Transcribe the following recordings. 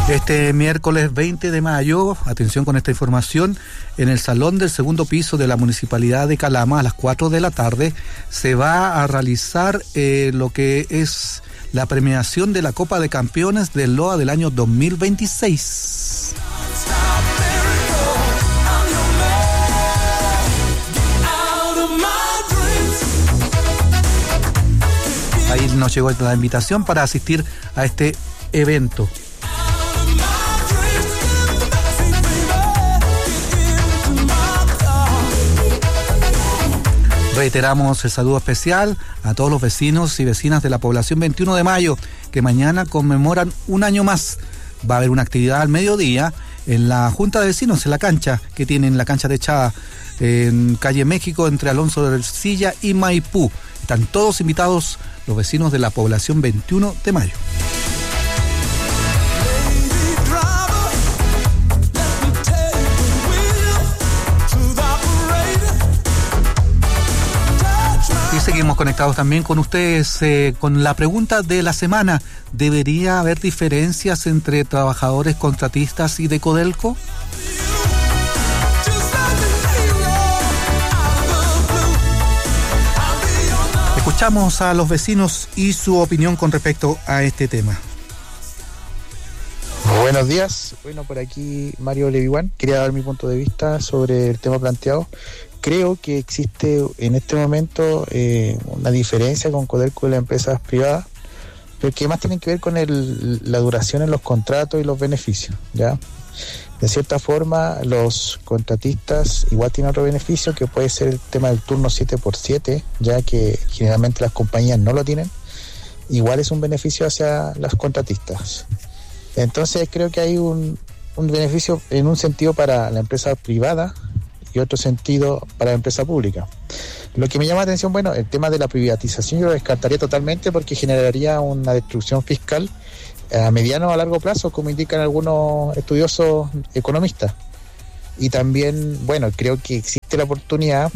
Este miércoles 20 de mayo, atención con esta información, en el salón del segundo piso de la Municipalidad de Calama a las 4 de la tarde se va a realizar lo que es la premiación de la Copa de Campeones del LOA del año 2026. Ahí nos llegó la invitación para asistir a este evento. Reiteramos el saludo especial a todos los vecinos y vecinas de la población 21 de mayo que mañana conmemoran un año más. Va a haber una actividad al mediodía en la Junta de Vecinos, en la cancha que tienen, la cancha techada en calle México entre Alonso de Ercilla y Maipú. Están todos invitados los vecinos de la población 21 de mayo. Y seguimos conectados también con ustedes con la pregunta de la semana. ¿Debería haber diferencias entre trabajadores contratistas y de Codelco? Escuchamos a los vecinos y su opinión con respecto a este tema. Buenos días. Bueno, por aquí Mario Leviwan. Quería dar mi punto de vista sobre el tema planteado. Creo que existe en este momento una diferencia con Codelco y las empresas privadas, pero que más tienen que ver con la duración en los contratos y los beneficios, ¿ya? De cierta forma, los contratistas igual tienen otro beneficio, que puede ser el tema del turno 7x7, ya que generalmente las compañías no lo tienen. Igual es un beneficio hacia las contratistas. Entonces creo que hay un beneficio en un sentido para la empresa privada y otro sentido para la empresa pública. Lo que me llama la atención, bueno, el tema de la privatización yo lo descartaría totalmente porque generaría una destrucción fiscal a mediano o a largo plazo, como indican algunos estudiosos economistas. Y también, bueno, creo que existe la oportunidad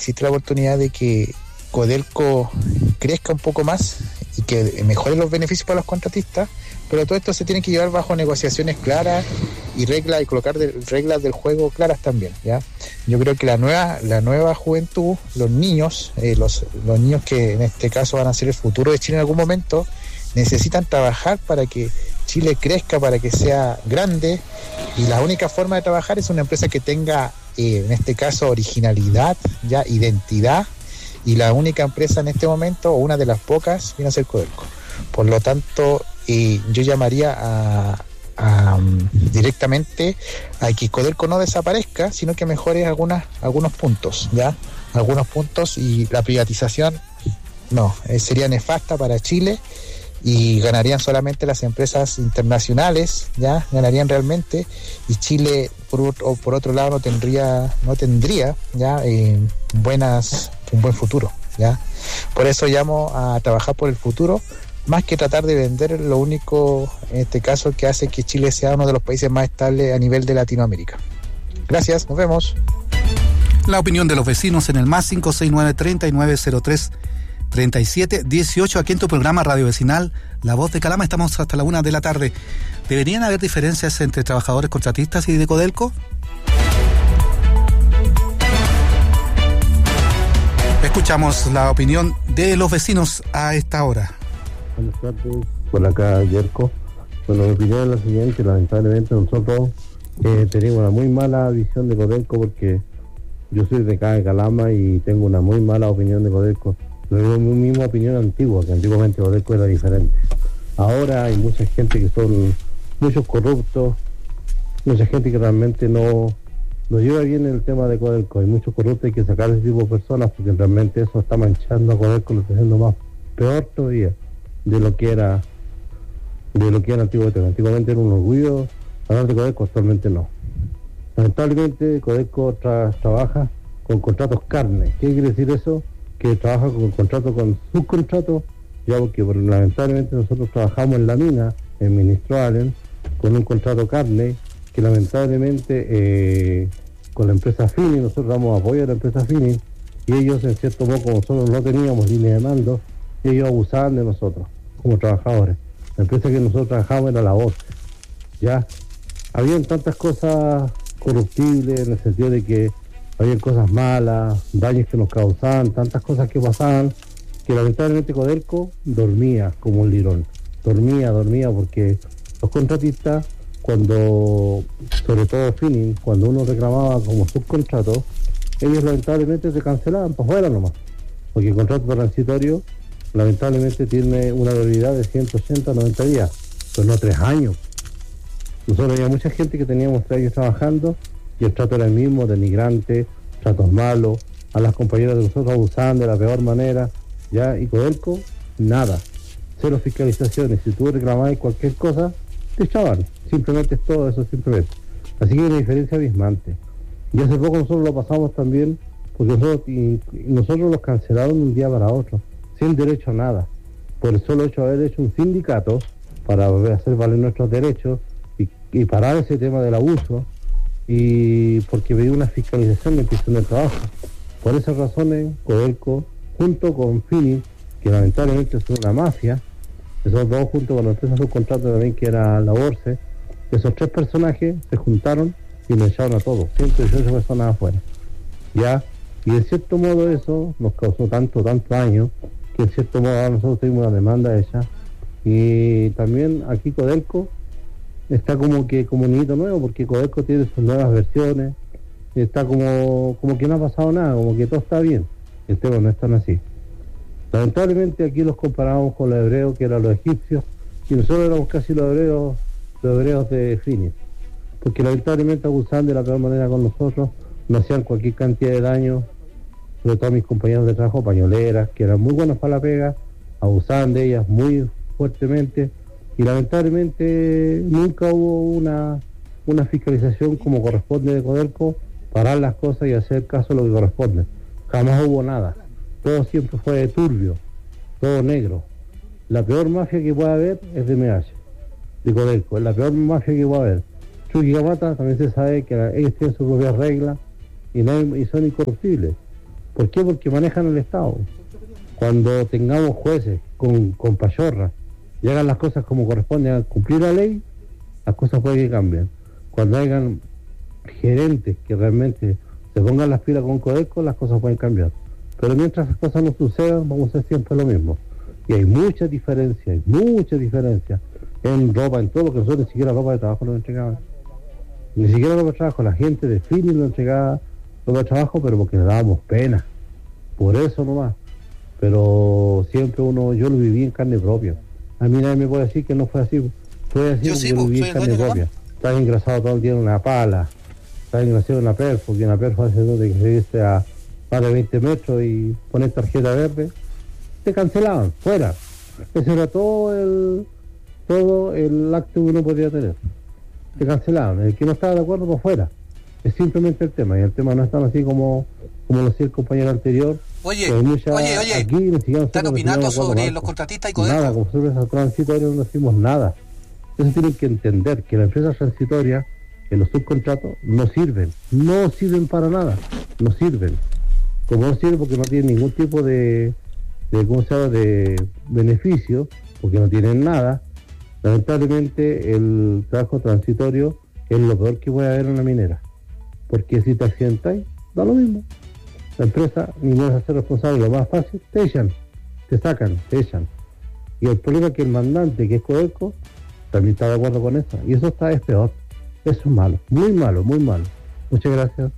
de que Codelco crezca un poco más y que mejore los beneficios para los contratistas, pero todo esto se tiene que llevar bajo negociaciones claras y reglas, y colocar reglas del juego claras también, ¿ya? Yo creo que la nueva juventud, los niños que en este caso van a ser el futuro de Chile en algún momento, necesitan trabajar para que Chile crezca, para que sea grande, y la única forma de trabajar es una empresa que tenga, en este caso, originalidad, ya, identidad, y la única empresa en este momento, o una de las pocas, viene a ser Codelco. Por lo tanto, yo llamaría directamente a que Codelco no desaparezca, sino que mejore algunos puntos, ¿ya? Algunos puntos, y la privatización no, sería nefasta para Chile, y ganarían solamente las empresas internacionales, ya ganarían realmente, y Chile por otro lado no tendría ya un buen futuro, ya. Por eso llamo a trabajar por el futuro, más que tratar de vender lo único en este caso que hace que Chile sea uno de los países más estables a nivel de Latinoamérica. Gracias, nos vemos. La opinión de los vecinos en el más 569-3903-3718, aquí en tu programa Radio Vecinal, La Voz de Calama. Estamos hasta la 1 de la tarde. ¿Deberían haber diferencias entre trabajadores contratistas y de Codelco? Escuchamos la opinión de los vecinos a esta hora. Buenas tardes, por acá Yerko. Bueno, mi opinión es la siguiente: lamentablemente nosotros tenemos una muy mala visión de Codelco, porque yo soy de acá de Calama y tengo una muy mala opinión de Codelco. No es mi misma opinión antigua, que antiguamente Codelco era diferente. Ahora hay mucha gente que son muchos corruptos, mucha gente que realmente no lleva bien el tema de Codelco. Hay muchos corruptos, hay que sacar a ese tipo de personas, porque realmente eso está manchando a Codelco, lo está haciendo más peor todavía de lo que era antiguamente. Antiguamente era un orgullo hablar de Codelco, actualmente no. Lamentablemente Codelco trabaja con contratos carne. ¿Qué quiere decir eso? Que trabaja con contrato con subcontrato, ya, porque lamentablemente nosotros trabajamos en la mina, en Ministro Allen, con un contrato carne, que lamentablemente con la empresa Fini, nosotros damos apoyo a la empresa Fini, y ellos, en cierto modo, como nosotros no teníamos línea de mando, ellos abusaban de nosotros como trabajadores. La empresa que nosotros trabajamos era la voz. ya. Habían tantas cosas corruptibles en el sentido de que habían cosas malas, daños que nos causaban, tantas cosas que pasaban, que lamentablemente Codelco dormía como un lirón. Dormía porque los contratistas, cuando, sobre todo Finning, cuando uno reclamaba como subcontrato, ellos lamentablemente se cancelaban para afuera nomás, porque el contrato transitorio lamentablemente tiene una validad de 180 a 90 días, pero no 3 años. Nosotros había mucha gente que teníamos 3 años trabajando y el trato era el mismo, denigrante, tratos malos, a las compañeras de nosotros abusaban de la peor manera, ya, y Codelco, nada, 0 fiscalizaciones. Si tú reclamabas cualquier cosa, te echaban, simplemente es todo eso, simplemente. Así que hay una diferencia abismante. Y hace poco nosotros lo pasamos también, porque nosotros los cancelaron de un día para otro, sin derecho a nada, por el solo hecho de haber hecho un sindicato para hacer valer nuestros derechos y parar ese tema del abuso, y porque pedí una fiscalización de inspección del trabajo. Por esas razones, Codelco, junto con Finning, que lamentablemente es una mafia, esos dos junto con la empresa subcontrata también, que era la Borse, esos 3 personajes se juntaron y nos echaron a todos, 118 personas afuera, ya. Y en cierto modo eso nos causó tanto daño, que en cierto modo ahora nosotros tuvimos una demanda hecha, y también aquí Codelco está como un hito nuevo, porque Codelco tiene sus nuevas versiones, está como que no ha pasado nada, como que todo está bien. El tema no es tan así. Lamentablemente aquí los comparamos con los hebreos, que eran los egipcios, y nosotros éramos casi los hebreos de Finning, porque lamentablemente abusaban de la peor manera con nosotros, nos hacían cualquier cantidad de daño, sobre todo mis compañeros de trabajo, pañoleras, que eran muy buenos para la pega, abusaban de ellas muy fuertemente, y lamentablemente nunca hubo una fiscalización como corresponde de Codelco, parar las cosas y hacer caso a lo que corresponde. Jamás hubo nada, todo siempre fue turbio, todo negro. La peor mafia que puede haber es de MH, de Codelco, es la peor mafia que puede haber. Chuquicamata también se sabe que ellos tienen sus propias reglas y son incorruptibles. ¿Por qué? Porque manejan el Estado. Cuando tengamos jueces con pachorra y hagan las cosas como corresponde a cumplir la ley, las cosas pueden que cambien. Cuando hagan gerentes que realmente se pongan las pilas con Codelco, las cosas pueden cambiar. Pero mientras las cosas no sucedan, vamos a hacer siempre lo mismo. Y hay mucha diferencia en ropa, en todo, porque nosotros ni siquiera ropa de trabajo nos entregaban. Ni siquiera ropa de trabajo, la gente de Finning nos entregaba ropa de trabajo, pero porque le dábamos pena. Por eso nomás. Pero siempre yo lo viví en carne propia. A mí nadie me puede decir que no fue así. Fue así, yo lo viví en carne propia. Estás engrasado todo el día en una pala, estás engrasado en una perfo, que una perfo hace donde que se dice a más de 20 metros y pones tarjeta verde, te cancelaban, fuera. Ese era todo el acto que uno podía tener. Te cancelaban. El que no estaba de acuerdo, pues fuera. Es simplemente el tema, y el tema no es tan así como lo decía el compañero anterior. Oye, aquí ¿están opinando sobre los contratistas y Codelco? Nada, como empresa transitoria no decimos nada. Eso tienen que entender, que la empresa transitoria, que los subcontratos no sirven para nada, no sirven. Como no sirven porque no tienen ningún tipo de beneficio, porque no tienen nada. Lamentablemente el trabajo transitorio es lo peor que puede haber en una minera, porque si te accidentas, da lo mismo. La empresa ni vas a ser responsable, lo más fácil, te echan, te sacan, te echan. Y el problema es que el mandante, que es Codelco, también está de acuerdo con eso, y eso es peor. Eso es malo, muy malo, muy malo. Muchas gracias.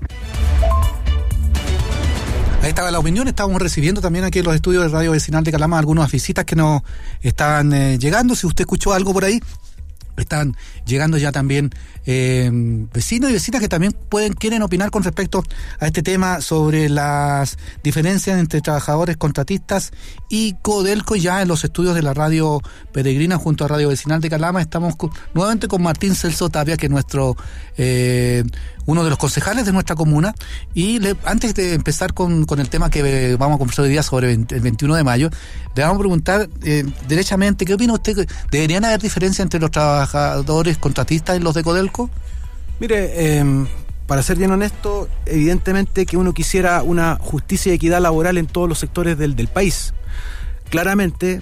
Ahí estaba la opinión. Estábamos recibiendo también aquí en los estudios de Radio Vecinal de Calama algunas visitas que nos estaban llegando. Si usted escuchó algo por ahí, están llegando ya también vecinos y vecinas que también quieren opinar con respecto a este tema sobre las diferencias entre trabajadores contratistas y Codelco. Ya en los estudios de la Radio Peregrina junto a Radio Vecinal de Calama estamos nuevamente con Martín Celso Tapia, que es nuestro uno de los concejales de nuestra comuna, y antes de empezar con el tema que vamos a conversar hoy día sobre el 21 de mayo, le vamos a preguntar derechamente, ¿qué opina usted? ¿Deberían haber diferencia entre los trabajadores contratistas y los de Codelco? Mire, para ser bien honesto, evidentemente que uno quisiera una justicia y equidad laboral en todos los sectores del país. Claramente,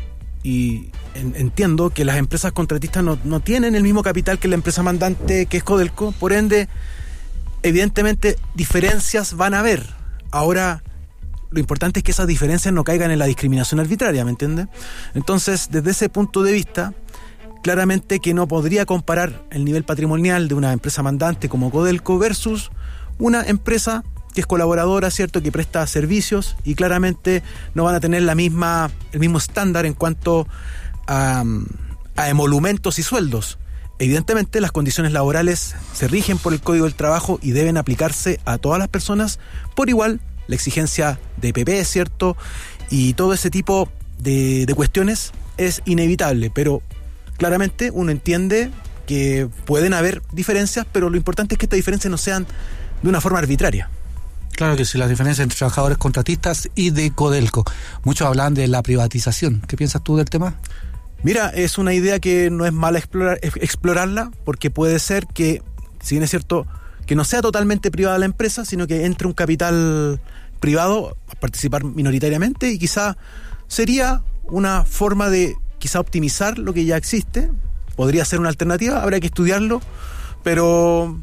y entiendo que las empresas contratistas no tienen el mismo capital que la empresa mandante, que es Codelco, por ende, evidentemente, diferencias van a haber. Ahora, lo importante es que esas diferencias no caigan en la discriminación arbitraria, ¿me entiendes? Entonces, desde ese punto de vista, claramente que no podría comparar el nivel patrimonial de una empresa mandante como Codelco versus una empresa que es colaboradora, ¿cierto?, que presta servicios, y claramente no van a tener el mismo estándar en cuanto a emolumentos y sueldos. Evidentemente las condiciones laborales se rigen por el Código del Trabajo y deben aplicarse a todas las personas por igual. La exigencia de EPP, ¿cierto?, y todo ese tipo de cuestiones es inevitable, pero claramente uno entiende que pueden haber diferencias, pero lo importante es que estas diferencias no sean de una forma arbitraria. Claro que sí, las diferencias entre trabajadores contratistas y de Codelco. Muchos hablan de la privatización. ¿Qué piensas tú del tema? Mira, es una idea que no es mala explorarla, porque puede ser que, si bien es cierto, que no sea totalmente privada la empresa, sino que entre un capital privado a participar minoritariamente, y quizá sería una forma de quizá optimizar lo que ya existe. Podría ser una alternativa, habrá que estudiarlo, pero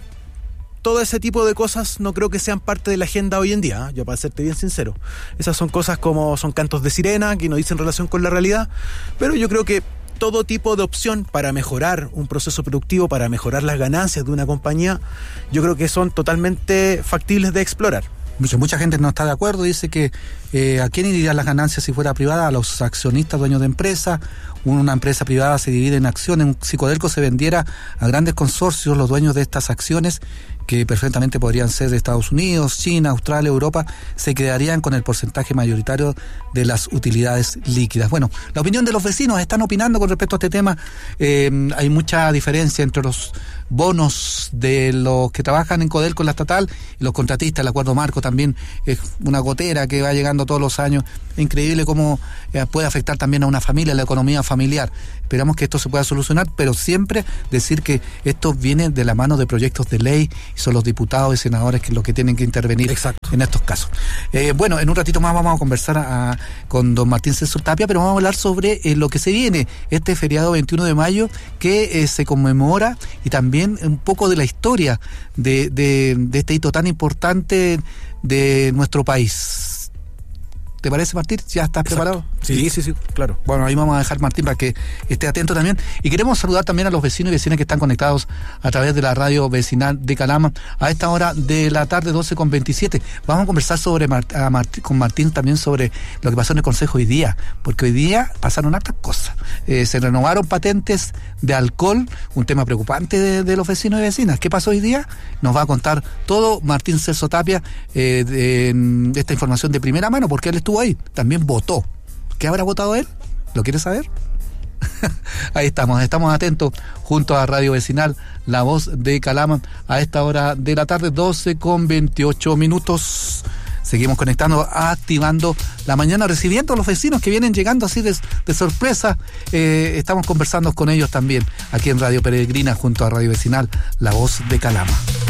todo ese tipo de cosas no creo que sean parte de la agenda hoy en día, yo para serte bien sincero. Esas son cosas como son cantos de sirena que no dicen relación con la realidad, pero yo creo que todo tipo de opción para mejorar un proceso productivo, para mejorar las ganancias de una compañía, yo creo que son totalmente factibles de explorar. Mucha gente no está de acuerdo, dice que ¿a quién irían las ganancias si fuera privada? A los accionistas, dueños de empresa. Una empresa privada se divide en acciones. Si Codelco se vendiera a grandes consorcios, los dueños de estas acciones, que perfectamente podrían ser de Estados Unidos, China, Australia, Europa, se quedarían con el porcentaje mayoritario de las utilidades líquidas. Bueno, la opinión de los vecinos, están opinando con respecto a este tema. Hay mucha diferencia entre los bonos de los que trabajan en Codelco, en la estatal, y los contratistas. El acuerdo marco también es una gotera que va llegando todos los años. Es increíble cómo puede afectar también a una familia, a la economía familiar. Esperamos que esto se pueda solucionar, pero siempre decir que esto viene de la mano de proyectos de ley, y son los diputados y senadores que los que tienen que intervenir. Exacto. En estos casos. Bueno, en un ratito más vamos a conversar con don Martín Celso Tapia, pero vamos a hablar sobre lo que se viene, este feriado 21 de mayo que se conmemora, y también un poco de la historia de este hito tan importante de nuestro país. ¿Te parece, Martín? ¿Ya estás preparado? Sí, claro. Bueno, ahí vamos a dejar, Martín, para que esté atento también. Y queremos saludar también a los vecinos y vecinas que están conectados a través de la radio vecinal de Calama a esta hora de la tarde, 12:27. Vamos a conversar con Martín también sobre lo que pasó en el Consejo hoy día, porque hoy día pasaron hartas cosas. Se renovaron patentes de alcohol, un tema preocupante de los vecinos y vecinas. ¿Qué pasó hoy día? Nos va a contar todo Martín Celso Tapia de esta información de primera mano, porque él estuvo ahí, también votó. ¿Qué habrá votado él? ¿Lo quieres saber? Ahí estamos atentos junto a Radio Vecinal, La Voz de Calama, a esta hora de la tarde, 12:28. Seguimos conectando, activando la mañana, recibiendo a los vecinos que vienen llegando así de sorpresa. Estamos conversando con ellos también aquí en Radio Peregrina junto a Radio Vecinal, La Voz de Calama.